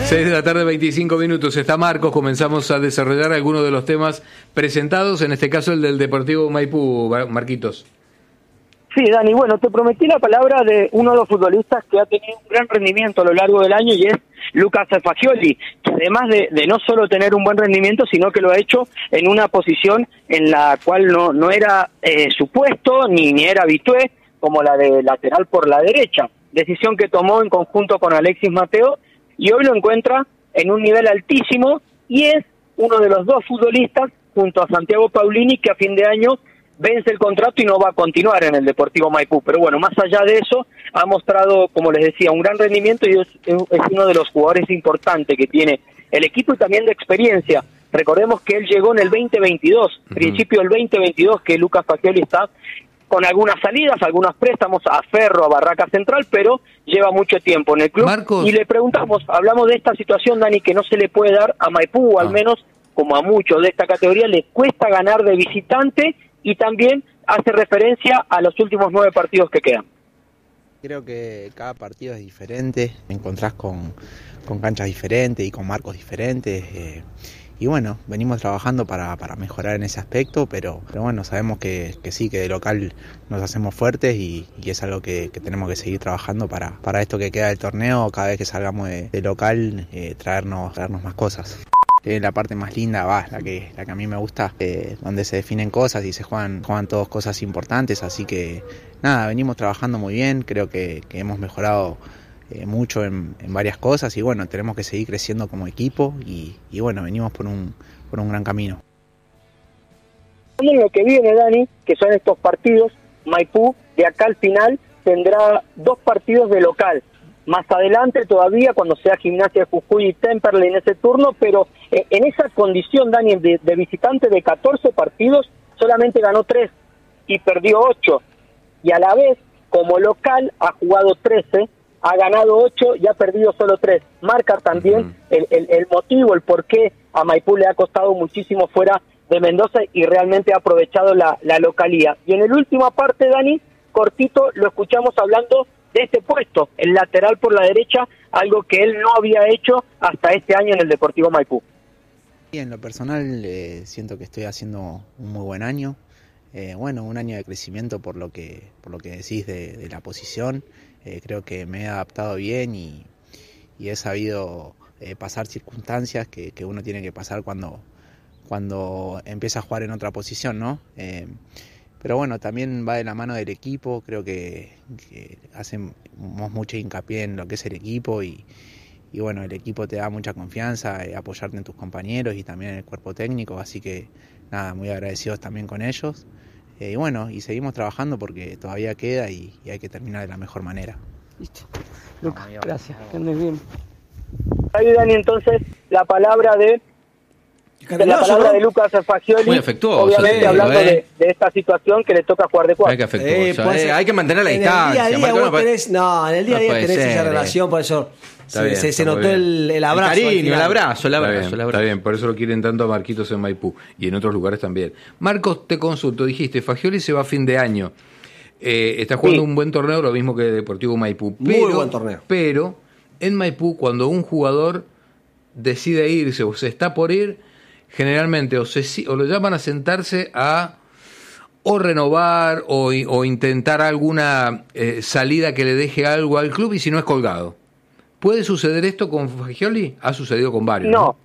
6 de la tarde, 25 minutos. Está Marcos. Comenzamos a desarrollar algunos de los temas presentados, en este caso el del Deportivo Maipú, Marquitos. Sí, Dani, bueno, te prometí la palabra de uno de los futbolistas que ha tenido un gran rendimiento a lo largo del año y es Lucas Fagioli, que además de no solo tener un buen rendimiento, sino que lo ha hecho en una posición en la cual no era su puesto ni era habitué, como la de lateral por la derecha. Decisión que tomó en conjunto con Alexis Mateo y hoy lo encuentra en un nivel altísimo y es uno de los dos futbolistas junto a Santiago Paulini que a fin de año vence el contrato y no va a continuar en el Deportivo Maipú. Pero bueno, más allá de eso, ha mostrado, como les decía, un gran rendimiento y es uno de los jugadores importantes que tiene el equipo y también de experiencia. Recordemos que él llegó en el 2022, principio del 2022, que Lucas Fagioli está con algunas salidas, algunos préstamos a Ferro, a Barraca Central, pero lleva mucho tiempo en el club. Marcos. Y le preguntamos, hablamos de esta situación, Dani, que no se le puede dar a Maipú, o al menos como a muchos de esta categoría, le cuesta ganar de visitante y también hace referencia a los últimos 9 partidos que quedan. Creo que cada partido es diferente, te encontrás con canchas diferentes y con marcos diferentes. Y bueno, venimos trabajando para mejorar en ese aspecto, pero bueno, sabemos que sí, que de local nos hacemos fuertes y es algo que tenemos que seguir trabajando para esto que queda del torneo, cada vez que salgamos de local, traernos más cosas. La parte más linda la que a mí me gusta, donde se definen cosas y se juegan todas cosas importantes, así que nada, venimos trabajando muy bien, creo que hemos mejorado mucho en varias cosas y bueno, tenemos que seguir creciendo como equipo y bueno, venimos por un gran camino. En lo que viene, Dani, que son estos partidos, Maipú de acá al final tendrá 2 partidos de local. Más adelante todavía cuando sea Gimnasia de Jujuy y Temperley en ese turno, pero en esa condición, Dani, de visitante de 14 partidos, solamente ganó 3 y perdió 8. Y a la vez, como local, ha jugado 13, ha ganado 8 y ha perdido solo 3. Marca también el motivo, el por qué a Maipú le ha costado muchísimo fuera de Mendoza y realmente ha aprovechado la localía. Y en el última parte, Dani, cortito, lo escuchamos hablando de este puesto, el lateral por la derecha, algo que él no había hecho hasta este año en el Deportivo Maipú. Y en lo personal siento que estoy haciendo un muy buen año, un año de crecimiento por lo que decís de la posición. Creo que me he adaptado bien y he sabido pasar circunstancias que uno tiene que pasar cuando empieza a jugar en otra posición, ¿no? Pero bueno, también va de la mano del equipo, creo que hacemos mucho hincapié en lo que es el equipo y bueno, el equipo te da mucha confianza, apoyarte en tus compañeros y también en el cuerpo técnico, así que nada, muy agradecidos también con ellos. Y bueno, y seguimos trabajando porque todavía queda y hay que terminar de la mejor manera. Listo. Lucas, gracias, que andes bien. Ahí, Dani, entonces, la palabra de Lucas Fagioli, muy afectuoso, obviamente hablando de esta situación que le toca jugar de 4. Hay que mantener la distancia. En el día a día tenés esa relación, por eso se notó el abrazo. El cariño, el abrazo. Está bien, por eso lo quieren tanto a Marquitos en Maipú y en otros lugares también. Marcos, te consulto, dijiste, Fagioli se va a fin de año. Está jugando un buen torneo, lo mismo que Deportivo Maipú. Muy buen torneo. Pero en Maipú, cuando un jugador decide irse o se está por ir, generalmente o lo llaman a sentarse a o renovar o intentar alguna salida que le deje algo al club y si no es colgado. ¿Puede suceder esto con Fagioli? Ha sucedido con varios. No.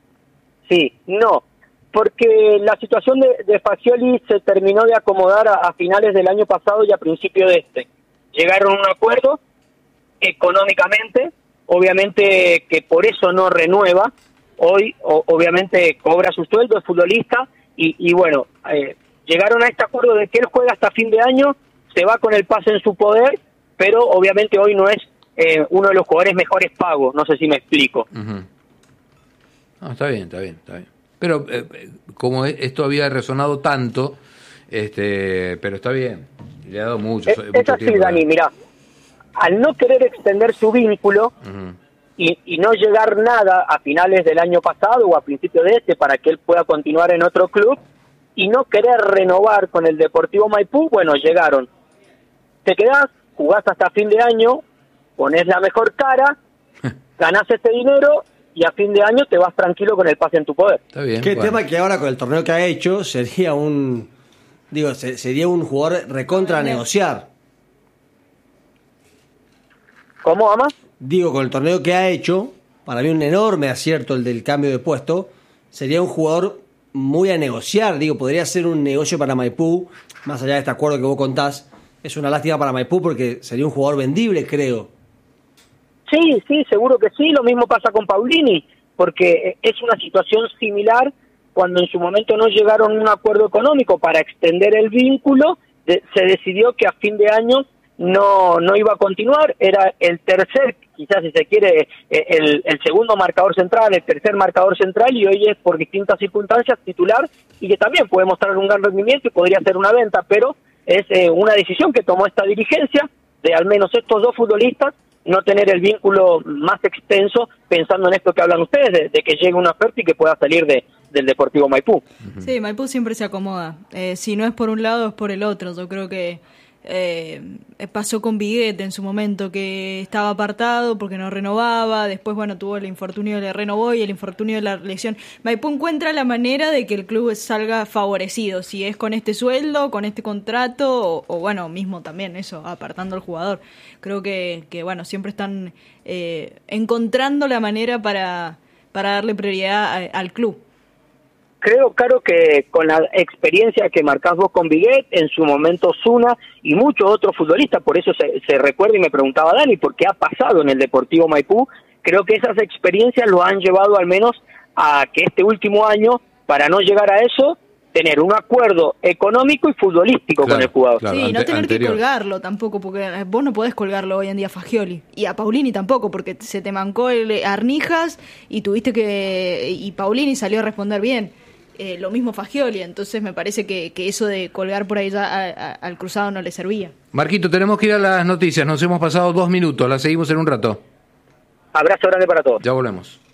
Porque la situación de Fagioli se terminó de acomodar a finales del año pasado y a principio de este. Llegaron a un acuerdo económicamente, obviamente que por eso no renueva. Hoy obviamente cobra su sueldo, es futbolista y bueno, llegaron a este acuerdo de que él juega hasta fin de año, se va con el pase en su poder, pero obviamente hoy no es uno de los jugadores mejores pagos, no sé si me explico. Está bien. Pero como esto había resonado tanto, pero está bien, le ha dado mucho así, tiempo. Dani, mirá, al no querer extender su vínculo, y no llegar nada a finales del año pasado o a principios de este para que él pueda continuar en otro club y no querer renovar con el Deportivo Maipú, bueno, llegaron. Te quedás, jugás hasta fin de año, ponés la mejor cara, ganás este dinero y a fin de año te vas tranquilo con el pase en tu poder. Está bien. Qué tema que ahora con el torneo que ha hecho sería sería un jugador recontra a negociar. ¿Cómo, Ama? Digo, con el torneo que ha hecho, para mí un enorme acierto el del cambio de puesto, sería un jugador muy a negociar. Digo, podría ser un negocio para Maipú, más allá de este acuerdo que vos contás. Es una lástima para Maipú porque sería un jugador vendible, creo. Sí, seguro que sí. Lo mismo pasa con Paulini, porque es una situación similar cuando en su momento no llegaron a un acuerdo económico para extender el vínculo, se decidió que a fin de año no iba a continuar. Era el tercer, quizás si se quiere, el segundo marcador central, el tercer marcador central, y hoy es por distintas circunstancias titular, y que también puede mostrar un gran rendimiento y podría ser una venta, pero es una decisión que tomó esta dirigencia de al menos estos dos futbolistas no tener el vínculo más extenso, pensando en esto que hablan ustedes, de que llegue una oferta y que pueda salir del Deportivo Maipú. Sí, Maipú siempre se acomoda. Si no es por un lado, es por el otro. Yo creo que pasó con Viguet en su momento, que estaba apartado porque no renovaba, después tuvo el infortunio, le renovó, y el infortunio de la lesión. Maipú encuentra la manera de que el club salga favorecido, si es con este sueldo, con este contrato, o mismo también eso, apartando al jugador. Creo que siempre están encontrando la manera para darle prioridad al club. Creo, Caro, que con la experiencia que marcás vos con Viguet, en su momento Zuna y muchos otros futbolistas, por eso se recuerda, y me preguntaba Dani, ¿por qué ha pasado en el Deportivo Maipú? Creo que esas experiencias lo han llevado al menos a que este último año, para no llegar a eso, tener un acuerdo económico y futbolístico con el jugador. Claro, sí, no tener que colgarlo tampoco, porque vos no podés colgarlo hoy en día a Fagioli, y a Paulini tampoco, porque se te mancó el Arnijas y y Paulini salió a responder bien. Lo mismo Fagioli, entonces me parece que eso de colgar por ahí ya al cruzado no le servía. Marquito, tenemos que ir a las noticias, nos hemos pasado 2 minutos, las seguimos en un rato. Abrazo grande para todos. Ya volvemos.